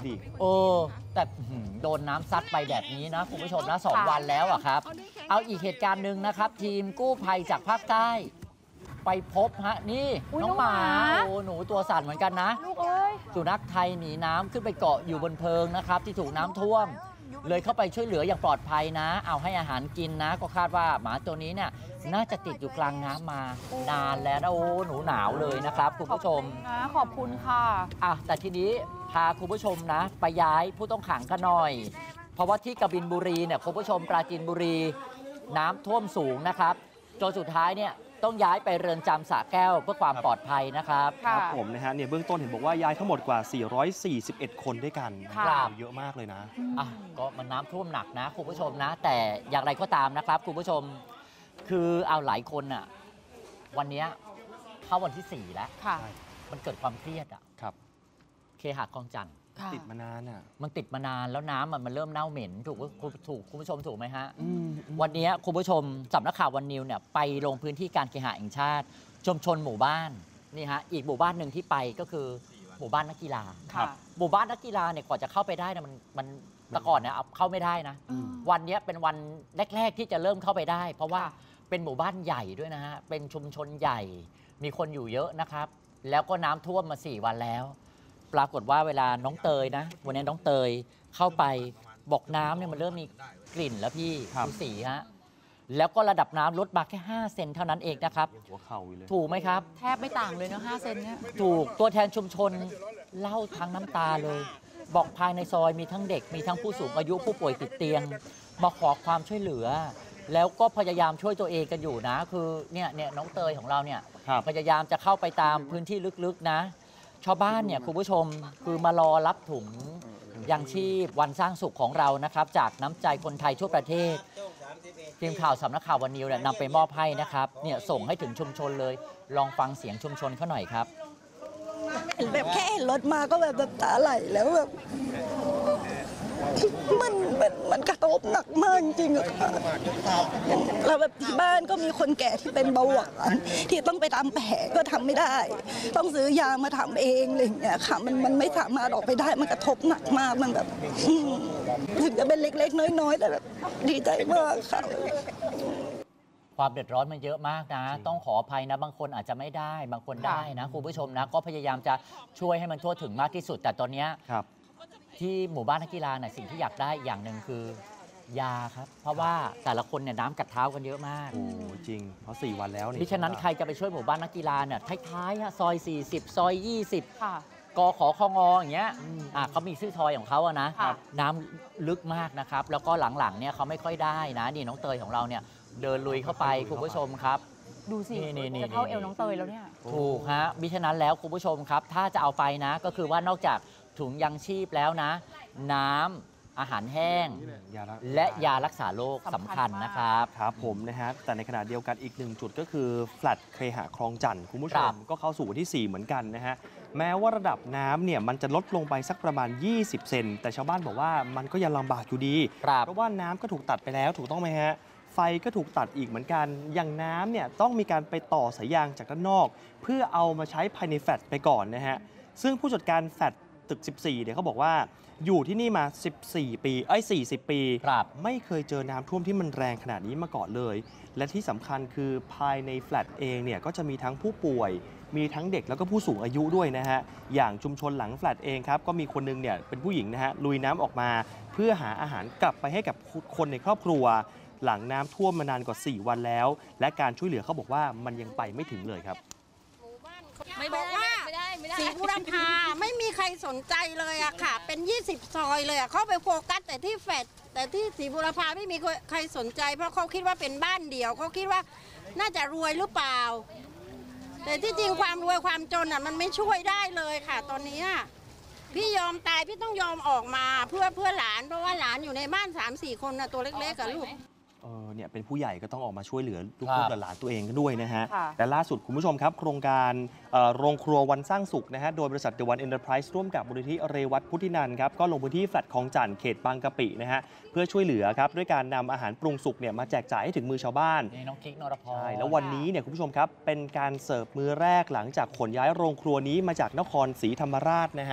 ดิแต่โดนน้ำซัดไปแบบนี้นะคุณผู้ชมนะ2 วันแล้วอะครับเอาอีกเหตุการณ์หนึ่งนะครับทีมกู้ภัยจากภาคใต้ไปพบฮะนี่น้องหมาหนูตัวสั่นเหมือนกันนะสุนัขไทยหนีน้ำขึ้นไปเกาะอยู่บนเพิงนะครับที่ถูกน้ำท่วมเลยเข้าไปช่วยเหลืออย่างปลอดภัยนะเอาให้อาหารกินนะก็คาดว่าหมาตัวนี้เนี่ยน่าจะติดอยู่กลางน้ำมานานแล้วนะหนูหนาวเลยนะครับคุณผู้ชมขอบคุณค่ะแต่ทีนี้พาคุณผู้ชมนะไปย้ายผู้ต้องขังกันหน่อยเพราะว่าที่กบินบุรีเนี่ยคุณผู้ชมปราจีนบุรีน้ำท่วมสูงนะครับจนสุดท้ายเนี่ยต้องย้ายไปเรือนจำสระแก้วเพื่อความปลอดภัยนะครับครับผมนะฮะเนี่ยเบื้องต้นเห็นบอกว่าย้ายทั้งหมดกว่า441 คนด้วยกันเยอะมากเลยนะก็มันน้ำท่วมหนักนะคุณผู้ชมนะแต่อย่างไรก็ตามนะครับคุณผู้ชมคือเอาหลายคนอ่ะวันนี้เข้าวันที่4แล้วมันเกิดความเครียดเคหะคลองจันทน์ติดมานานมันติดมานานแล้วน้ำมันเริ่มเน่าเหม็นถูกคุณผู้ชมถูกไหมฮะวันนี้คุณผู้ชมสำนักข่าววันนิวเนี่ยไปลงพื้นที่การเคหะแห่งชาติชุมชนหมู่บ้านนี่ฮะอีกหมู่บ้านหนึ่งที่ไปก็คือหมู่บ้านนักกีฬาหมู่บ้านนักกีฬาเนี่ยกว่าจะเข้าไปได้นะมันแต่ก่อนเนี่ยเข้าไม่ได้นะวันนี้เป็นวันแรกๆที่จะเริ่มเข้าไปได้ เพราะว่าเป็นหมู่บ้านใหญ่ด้วยนะฮะเป็นชุมชนใหญ่มีคนอยู่เยอะนะครับแล้วก็น้ำท่วมมา4 วันแล้วปรากฏว่าเวลาน้องเตยนะวันนี้น้องเตยเข้าไปบอกน้ำเนี่ยมันเริ่มมีกลิ่นแล้วพี่ดูสีฮะแล้วก็ระดับน้ำลดมาแค่5 เซนเท่านั้นเองนะครับหัวเข่าเลยถูกไหมครับแทบไม่ต่างเลยเนาะ5 เซนเนี่ยถูกตัวแทนชุมชนเล่าทั้งน้ำตาเลยบอกภายในซอยมีทั้งเด็กมีทั้งผู้สูงอายุผู้ป่วยติดเตียงมาขอความช่วยเหลือแล้วก็พยายามช่วยตัวเองกันอยู่นะคือเนี่ยน้องเตยของเราเนี่ยพยายามจะเข้าไปตามพื้นที่ลึกๆนะชาวบ้านเนี่ยคุณผู้ชมคือมารอรับถุงยังชีพวันสร้างสุขของเรานะครับจากน้ำใจคนไทยทั่วประเทศทีมข่าวสำนักข่าววันนิวเนี่ยนำไปมอบให้นะครับเนี่ยส่งให้ถึงชุมชนเลยลองฟังเสียงชุมชนเขาหน่อยครับแบบแค่เห็นรถมาก็แบบตาไหลแล้วแบบมันกระทบหนักมากจริงๆอะค่ะเราแบบที่บ้านก็มีคนแก่ที่เป็นเบาหวานที่ต้องไปทำแผลก็ทำไม่ได้ต้องซื้อยามาทำเองอะไรอย่างเงี้ยค่ะมันไม่สามารถออกไปได้มันกระทบหนักมากมันแบบถึงจะเป็นเล็กๆน้อยๆแต่แบบดีใจมากค่ะความเดือดร้อนมันเยอะมากนะต้องขออภัยนะบางคนอาจจะไม่ได้บางคนได้นะคุณผู้ชมนะก็พยายามจะช่วยให้มันทั่วถึงมากที่สุดแต่ตอนนี้ที่หมู่บ้านนักกีฬาเนี่ยสิ่งที่อยากได้อย่างหนึ่งคือยาครับเพราะว่าแต่ละคนเนี่ยน้ำกัดเท้ากันเยอะมากโอ้จริงเพราะ4 วันแล้วนี่ดิฉะนั้นใครจะไปช่วยหมู่บ้านนักกีฬาเนี่ยท้ายๆซอย40ซอย20กขคงอย่างเงี้ยเขามีชื่อซอยของเขาอะนะน้ำลึกมากนะครับแล้วก็หลังๆเนี่ยเขาไม่ค่อยได้นะนี่น้องเตยของเราเนี่ยเดินลุยเข้าไปคุณผู้ชมครับดูสิจะเท่าเอวน้องเตยแล้วเนี่ยถูกฮะมิฉะนั้นแล้วคุณผู้ชมครับถ้าจะเอาไปนะก็คือว่านอกจากถุงยังชีพแล้วนะน้ำอาหารแห้งและยารักษาโรคสำคัญนะครับครับผมนะฮะแต่ในขณะเดียวกันอีก1 จุดก็คือแฟลตเคหะคลองจันทน์คุณผู้ชมก็เข้าสู่วันที่4เหมือนกันนะฮะแม้ว่าระดับน้ำเนี่ยมันจะลดลงไปสักประมาณ20 เซนแต่ชาวบ้านบอกว่ามันก็ยังลำบากอยู่ดีเพราะว่าน้ำก็ถูกตัดไปแล้วถูกต้องไหมฮะไฟก็ถูกตัดอีกเหมือนกันอย่างน้ำเนี่ยต้องมีการไปต่อสายยางจากด้านนอกเพื่อเอามาใช้ภายในแฟลตไปก่อนนะฮะซึ่งผู้จัดการแฟลตตึก14เนี่ยเขาบอกว่าอยู่ที่นี่มา40 ปี40 ปีไม่เคยเจอน้ำท่วมที่มันแรงขนาดนี้มาก่อนเลยและที่สำคัญคือภายในแฟลตเองเนี่ยก็จะมีทั้งผู้ป่วยมีทั้งเด็กแล้วก็ผู้สูงอายุด้วยนะฮะอย่างชุมชนหลังแฟลตเองครับก็มีคนนึงเนี่ยเป็นผู้หญิงนะฮะลุยน้ำออกมาเพื่อหาอาหารกลับไปให้กับคนในครอบครัวหลังน้ำท่วมมานานกว่า4 วันแล้วและการช่วยเหลือเขาบอกว่ามันยังไปไม่ถึงเลยครับบอกว่าศรีบุรพาไม่มีใครสนใจเลยอะค่ะเป็น20 ซอยเลยอะเขาไปโฟกัสแต่ที่แฟลตแต่ที่ศรีบุรพาไม่มีใครสนใจเพราะเขาคิดว่าเป็นบ้านเดี่ยวเขาคิดว่าน่าจะรวยหรือเปล่าแต่ที่จริงความรวยความจนอะมันไม่ช่วยได้เลยค่ะตอนนี้พี่ยอมตายพี่ต้องยอมออกมาเพื่อหลานเพราะว่าหลานอยู่ในบ้าน 3-4 คนนะตัวเล็กๆกับลูกเนี่ยเป็นผู้ใหญ่ก็ต้องออกมาช่วยเหลือลูกๆหลานตัวเองกันด้วยนะฮะแต่ล่าสุดคุณผู้ชมครับโครงการโรงครัววันสร้างสุขนะฮะโดยบริษัท The One Enterprise ร่วมกับมูลนิธิเรวัตพุทธินันท์ครับก็ลงพื้นที่แฟลตคลองจันทน์เขตบางกะปินะฮะเพื่อช่วยเหลือครับด้วยการนำอาหารปรุงสุกเนี่ยมาแจกจ่ายให้ถึงมือชาวบ้านนี่น้องกิ๊กนรพรใช่แล้ววันนี้เนี่ยคุณผู้ชมครับเป็นการเสิร์ฟมื้อแรกหลังจากขนย้ายโรงครัวนี้มาจากนครศรีธรรมราชนะฮะ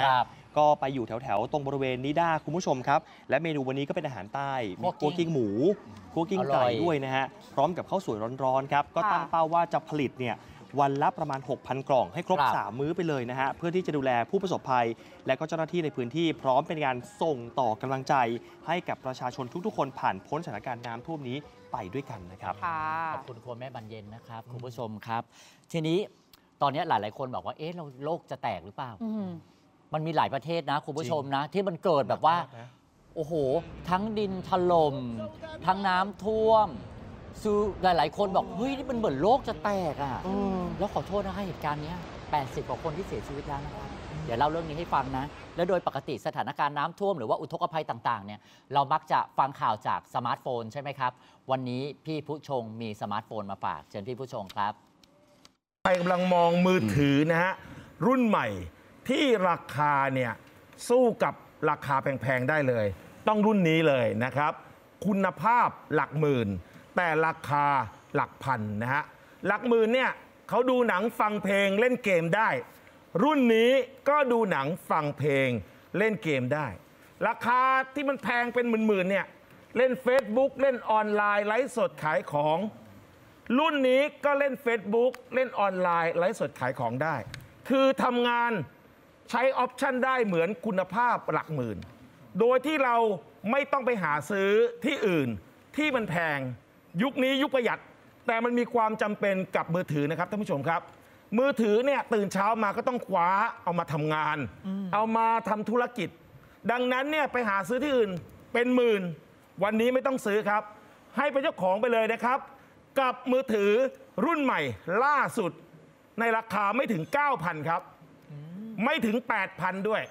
ก็ไปอยู่แถวๆตรงบริเวณนิด้าคุณผู้ชมครับและเมนูวันนี้ก็เป็นอาหารใต้มีคั่วกิ้งหมูคั่วกิ้งไก่ด้วยนะฮะพร้อมกับข้าวสวยร้อนๆครับก็ตั้งเป้าว่าจะผลิตเนี่ยวันละประมาณ 6,000 กล่องให้ครบ 3 มื้อไปเลยนะฮะเพื่อที่จะดูแลผู้ประสบภัยและก็เจ้าหน้าที่ในพื้นที่พร้อมเป็นการส่งต่อกำลังใจให้กับประชาชนทุกๆคนผ่านพ้นสถานการณ์น้ำท่วมนี้ไปด้วยกันนะครับขอบคุณคุณแม่บรรเย็นนะครับคุณผู้ชมครับทีนี้ตอนนี้หลายๆคนบอกว่าเราโลกจะแตกหรือเปล่ามันมีหลายประเทศนะคุณผู้ชมนะที่มันเกิดแบบว่าโอ้โหทั้งดินถล่มทั้งน้ำท่วมหลายๆคนบอกเฮ้ยนี่มันเหมือนโลกจะแตกอ่ะแล้วขอโทษนะคะเหตุการณ์นี้80 กว่าคนที่เสียชีวิตแล้วนะครับเดี๋ยวเล่าเรื่องนี้ให้ฟังนะแล้วโดยปกติสถานการณ์น้ำท่วมหรือว่าอุทกภัยต่างๆเนี่ยเรามักจะฟังข่าวจากสมาร์ทโฟนใช่ไหมครับวันนี้พี่ผู้ชงมีสมาร์ทโฟนมาฝากเชิญพี่ผู้ชงครับใครกำลังมองมือถือนะฮะรุ่นใหม่ที่ราคาเนี่ยสู้กับราคาแพงๆได้เลยต้องรุ่นนี้เลยนะครับคุณภาพหลักหมื่นแต่ราคาหลักพันนะฮะหลักหมื่นเนี่ยเขาดูหนังฟังเพลงเล่นเกมได้รุ่นนี้ก็ดูหนังฟังเพลงเล่นเกมได้ราคาที่มันแพงเป็นหมื่นๆเนี่ยเล่น Facebook เล่นออนไลน์ไลฟ์สดขายของรุ่นนี้ก็เล่น Facebook เล่นออนไลน์ไลฟ์สดขายของได้คือทำงานใช้ออปชันได้เหมือนคุณภาพหลักหมื่นโดยที่เราไม่ต้องไปหาซื้อที่อื่นที่มันแพงยุคนี้ยุคประหยัดแต่มันมีความจำเป็นกับมือถือนะครับท่านผู้ชมครับมือถือเนี่ยตื่นเช้ามาก็ต้องคว้าเอามาทำงานเอามาทำธุรกิจดังนั้นเนี่ยไปหาซื้อที่อื่นเป็นหมื่นวันนี้ไม่ต้องซื้อครับให้เป็นเจ้าของไปเลยนะครับกับมือถือรุ่นใหม่ล่าสุดในราคาไม่ถึง 9,000 ครับไม่ถึง 8,000 ด้วย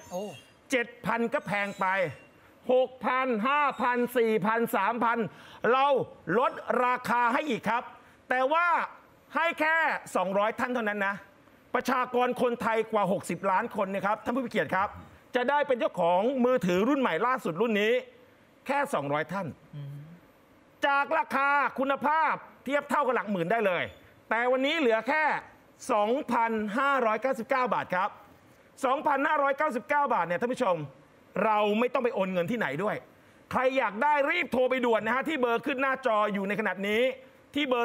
7,000 ก็แพงไป 6,000 5,000 4,000 3,000 เราลดราคาให้อีกครับแต่ว่าให้แค่200ท่านเท่านั้นนะประชากรคนไทยกว่า60ล้านคนนะครับท่านผู้มีเกียรติครับจะได้เป็นเจ้าของมือถือรุ่นใหม่ล่าสุดรุ่นนี้แค่200ท่านจากราคาคุณภาพเทียบเท่ากับหลักหมื่นได้เลยแต่วันนี้เหลือแค่ 2,599 บาทครับ 2,599 บาทเนี่ยท่านผู้ชมเราไม่ต้องไปโอนเงินที่ไหนด้วยใครอยากได้รีบโทรไปด่วนนะฮะที่เบอร์ขึ้นหน้าจออยู่ในขณะนี้ที่เบอร์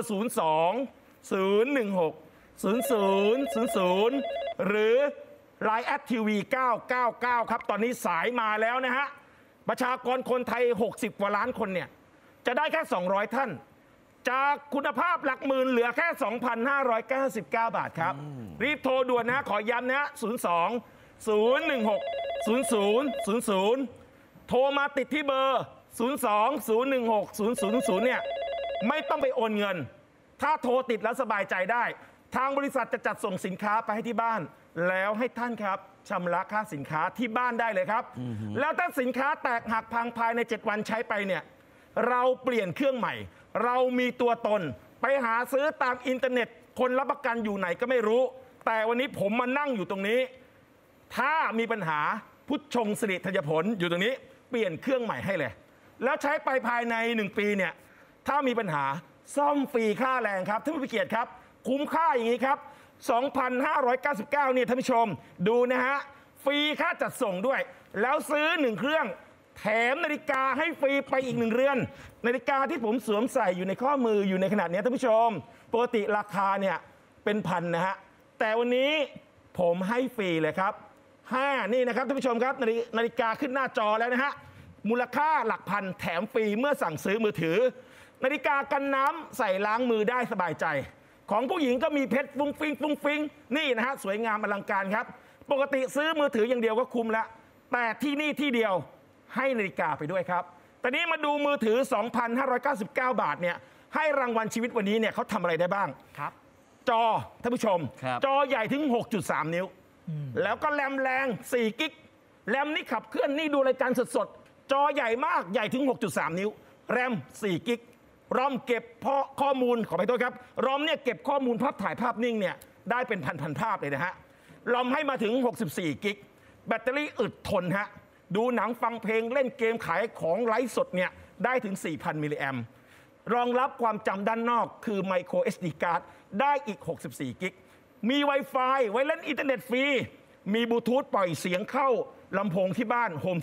02-016-0000 หรือ Line @TV 999 ครับตอนนี้สายมาแล้วนะฮะประชากรคนไทย60 กว่าล้านคนเนี่ยจะได้แค่200ท่านจากคุณภาพหลักหมื่นเหลือแค่ 2,599 บาทครับรีบโทรด่วนนะขอย้ำนะ 02-016-0000 โทรมาติดที่เบอร์ 02-016-0000 เนี่ยไม่ต้องไปโอนเงินถ้าโทรติดแล้วสบายใจได้ทางบริษัทจะจัดส่งสินค้าไปให้ที่บ้านแล้วให้ท่านครับชำระค่าสินค้าที่บ้านได้เลยครับแล้วถ้าสินค้าแตกหักพังภายใน7วันใช้ไปเนี่ยเราเปลี่ยนเครื่องใหม่เรามีตัวตนไปหาซื้อตามอินเทอร์เน็ตคนรับประกันอยู่ไหนก็ไม่รู้แต่วันนี้ผมมานั่งอยู่ตรงนี้ถ้ามีปัญหาพุทธชงสิริธัญผลอยู่ตรงนี้เปลี่ยนเครื่องใหม่ให้เลยแล้วใช้ไปภายใน1ปีเนี่ยถ้ามีปัญหาซ่อมฟรีค่าแรงครับท่านผู้มีเกียรติครับคุ้มค่าอย่างนี้ครับ 2,599 เนี่ยท่านผู้ชมดูนะฮะฟรีค่าจัดส่งด้วยแล้วซื้อ1เครื่องแถมนาฬิกาให้ฟรีไปอีก1เรือนนาฬิกาที่ผมสวมใส่อยู่ในข้อมืออยู่ในขณะนี้ท่านผู้ชมปกติราคาเนี่ยเป็นพันนะฮะแต่วันนี้ผมให้ฟรีเลยครับนี่นะครับท่านผู้ชมครับนาฬิกาขึ้นหน้าจอแล้วนะฮะมูลค่าหลักพันแถมฟรีเมื่อสั่งซื้อมือถือนาฬิกากันน้ำใส่ล้างมือได้สบายใจของผู้หญิงก็มีเพชรฟุ้งฟิ้งนี่นะฮะสวยงามอลังการครับปกติซื้อมือถืออย่างเดียวก็คุ้มแล้วแต่ที่นี่ที่เดียวให้นาฬิกาไปด้วยครับแต่นี้มาดูมือถือ 2,599 บาทเนี่ยให้รางวัลชีวิตวันนี้เนี่ยเขาทำอะไรได้บ้างครับจอท่านผู้ชมจอใหญ่ถึง 6.3 นิ้วแล้วก็แรมแรง4กิกแรมนี่ขับเคลื่อนนี่ดูรายการสดๆจอใหญ่มากใหญ่ถึง 6.3 นิ้วแรม4กิกรอมเก็บข้อมูลขอไปโทษครับรอมเนี่ยเก็บข้อมูลภาพถ่ายภาพนิ่งเนี่ยได้เป็นพันภาพเลยนะฮะรอมให้มาถึง64กิกแบตเตอรี่อึดทนฮะดูหนังฟังเพลงเล่นเกมขายของไลฟ์สดเนี่ยได้ถึง 4,000 มิลลิแอมป์รองรับความจำด้านนอกคือ Micro SD Card ได้อีก64กิกมี Wi-Fi ไว้เล่นอินเทอร์เน็ตฟรีมีบลูทูธปล่อยเสียงเข้าลำโพงที่บ้านโฮม